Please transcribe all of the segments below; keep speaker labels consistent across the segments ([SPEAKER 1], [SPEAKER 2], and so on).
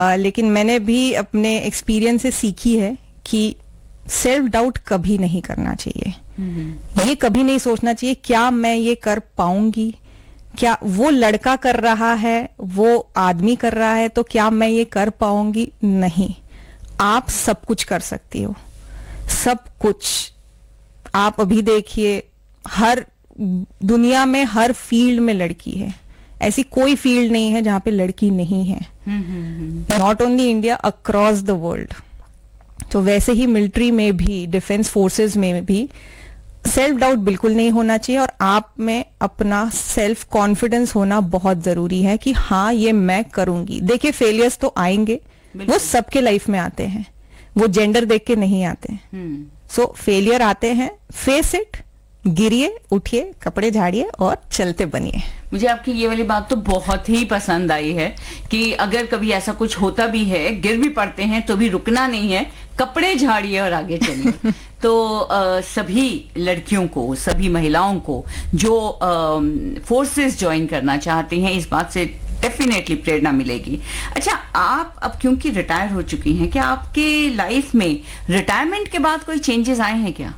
[SPEAKER 1] लेकिन मैंने भी अपने एक्सपीरियंस से सीखी है कि सेल्फ डाउट कभी नहीं करना चाहिए। ये कभी नहीं सोचना चाहिए क्या मैं ये कर पाऊंगी, क्या वो लड़का कर रहा है, वो आदमी कर रहा है, तो क्या मैं ये कर पाऊंगी। नहीं, आप सब कुछ कर सकती हो, सब कुछ। आप अभी देखिए, हर दुनिया में हर फील्ड में लड़की है, ऐसी कोई फील्ड नहीं है जहां पे लड़की नहीं है। Not only India, across the world. तो वैसे ही मिलिट्री में भी, डिफेंस फोर्सेस में भी सेल्फ डाउट बिल्कुल नहीं होना चाहिए, और आप में अपना सेल्फ कॉन्फिडेंस होना बहुत जरूरी है कि हाँ ये मैं करूंगी। देखिए, फेलियर्स तो आएंगे, वो सबके लाइफ में आते हैं, वो जेंडर देख के नहीं आते। सो फेलियर आते हैं, फेस इट, गिरिए, उठिए, कपड़े झाड़िए और चलते बनिए।
[SPEAKER 2] मुझे आपकी ये वाली बात तो बहुत ही पसंद आई है कि अगर कभी ऐसा कुछ होता भी है, गिर भी पड़ते हैं, तो भी रुकना नहीं है, कपड़े झाड़िए और आगे चलिए। तो सभी लड़कियों को, सभी महिलाओं को जो फोर्सेस ज्वाइन करना चाहती हैं, इस बात से डेफिनेटली प्रेरणा मिलेगी। अच्छा, आप अब क्योंकि रिटायर हो चुकी हैं, क्या आपके लाइफ में रिटायरमेंट के बाद कोई चेंजेस आए हैं क्या?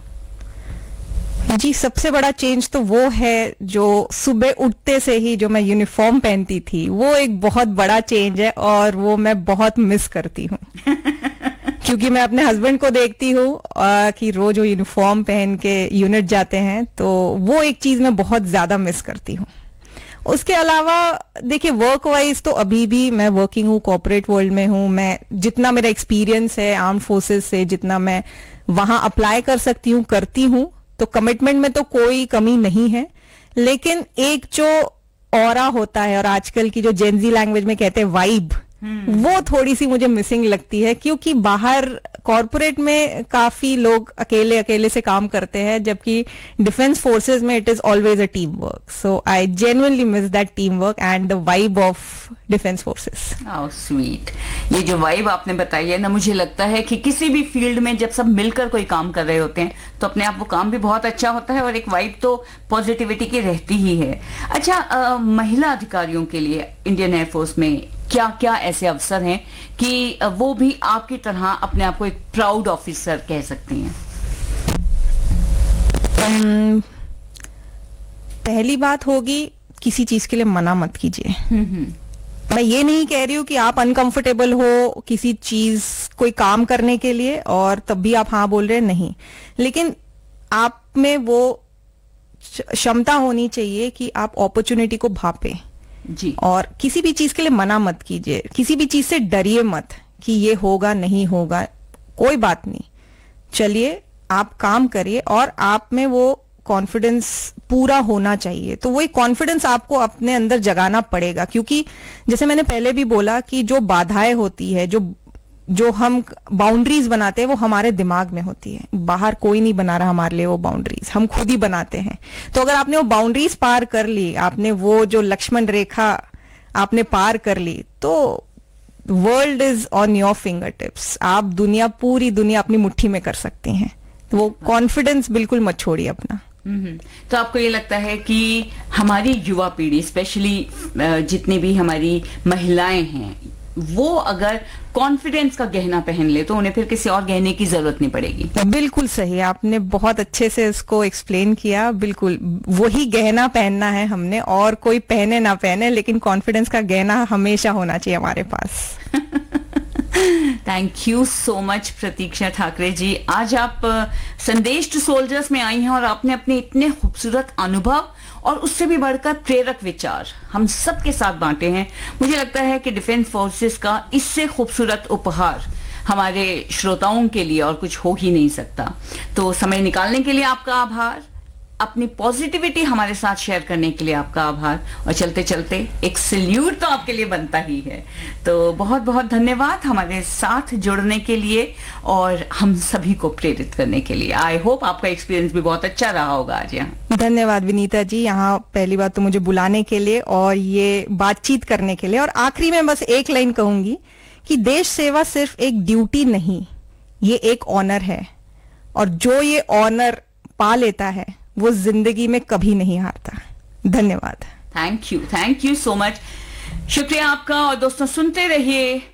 [SPEAKER 1] जी, सबसे बड़ा चेंज तो वो है जो सुबह उठते से ही जो मैं यूनिफॉर्म पहनती थी, वो एक बहुत बड़ा चेंज है और वो मैं बहुत मिस करती हूँ। क्योंकि मैं अपने हस्बैंड को देखती हूँ कि रोज वो यूनिफॉर्म पहन के यूनिट जाते हैं, तो वो एक चीज मैं बहुत ज्यादा मिस करती हूँ। उसके अलावा देखिए, वर्क वाइज तो अभी भी मैं वर्किंग हूँ, कॉर्पोरेट वर्ल्ड में हूँ। मैं जितना मेरा एक्सपीरियंस है आर्म्ड फोर्सेस से, जितना मैं वहां अप्लाई कर सकती हूँ करती हूँ, तो कमिटमेंट में तो कोई कमी नहीं है। लेकिन एक जो ऑरा होता है, और आजकल की जो जेनजी लैंग्वेज में कहते हैं वाइब, वो थोड़ी सी मुझे मिसिंग लगती है। क्योंकि बाहर कॉर्पोरेट में काफी लोग अकेले अकेले से काम करते हैं, जबकि डिफेंस फोर्सेस में it is always a team work. So I genuinely miss that team work and the vibe of defence forces.
[SPEAKER 2] How sweet. ये जो वाइब आपने बताई है ना, मुझे लगता है कि किसी भी फील्ड में जब सब मिलकर कोई काम कर रहे होते हैं, तो अपने आप वो काम भी बहुत अच्छा होता है, और एक वाइब तो पॉजिटिविटी की रहती ही है। अच्छा, महिला अधिकारियों के लिए इंडियन एयरफोर्स में क्या क्या ऐसे अवसर हैं कि वो भी आपकी तरह अपने आप को एक प्राउड ऑफिसर कह सकती हैं?
[SPEAKER 1] पहली बात होगी, किसी चीज के लिए मना मत कीजिए। मैं ये नहीं कह रही हूँ कि आप अनकंफर्टेबल हो किसी चीज, कोई काम करने के लिए, और तब भी आप हाँ बोल रहे हैं, नहीं। लेकिन आप में वो क्षमता होनी चाहिए कि आप अपॉर्चुनिटी को भापें
[SPEAKER 2] जी,
[SPEAKER 1] और किसी भी चीज के लिए मना मत कीजिए, किसी भी चीज से डरिए मत कि ये होगा नहीं होगा, कोई बात नहीं, चलिए आप काम करिए, और आप में वो कॉन्फिडेंस पूरा होना चाहिए। तो वही कॉन्फिडेंस आपको अपने अंदर जगाना पड़ेगा, क्योंकि जैसे मैंने पहले भी बोला कि जो बाधाएं होती है, जो हम बाउंड्रीज बनाते हैं, वो हमारे दिमाग में होती है। बाहर कोई नहीं बना रहा हमारे लिए वो बाउंड्रीज, हम खुद ही बनाते हैं। तो अगर आपने वो बाउंड्रीज पार कर ली, आपने वो जो लक्ष्मण रेखा आपने पार कर ली, तो world is on your finger tips. आप दुनिया, पूरी दुनिया अपनी मुट्ठी में कर सकती हैं। तो वो कॉन्फिडेंस बिल्कुल मत छोड़िए अपना।
[SPEAKER 2] तो आपको ये लगता है कि हमारी युवा पीढ़ी, स्पेशली जितनी भी हमारी महिलाएं हैं, वो अगर कॉन्फिडेंस का गहना पहन ले तो उन्हें फिर किसी और गहने की जरूरत नहीं पड़ेगी?
[SPEAKER 1] बिल्कुल सही, आपने बहुत अच्छे से इसको एक्सप्लेन किया। बिल्कुल वही गहना पहनना है हमने, और कोई पहने ना पहने, लेकिन कॉन्फिडेंस का गहना हमेशा होना चाहिए हमारे पास।
[SPEAKER 2] थैंक यू सो मच प्रतीक्षा ठाकरे जी। आज आप संदेश टू सोल्जर्स में आई हैं, और आपने अपने इतने खूबसूरत अनुभव और उससे भी बढ़कर प्रेरक विचार हम सबके साथ बांटे हैं। मुझे लगता है कि डिफेंस फोर्सेस का इससे खूबसूरत उपहार हमारे श्रोताओं के लिए और कुछ हो ही नहीं सकता। तो समय निकालने के लिए आपका आभार, अपनी पॉजिटिविटी हमारे साथ शेयर करने के लिए आपका आभार, और चलते चलते एक सल्यूट तो आपके लिए बनता ही है। तो बहुत बहुत धन्यवाद हमारे साथ जुड़ने के लिए और हम सभी को प्रेरित करने के लिए। आई होप आपका एक्सपीरियंस भी बहुत अच्छा रहा होगा आज यहाँ।
[SPEAKER 1] धन्यवाद विनीता जी, यहाँ पहली बात तो मुझे बुलाने के लिए और ये बातचीत करने के लिए। और आखिरी में बस एक लाइन कहूंगी कि देश सेवा सिर्फ एक ड्यूटी नहीं, ये एक ऑनर है, और जो ये ऑनर पा लेता है वो जिंदगी में कभी नहीं हारता। धन्यवाद।
[SPEAKER 2] थैंक यू सो मच, शुक्रिया आपका। और दोस्तों, सुनते रहिए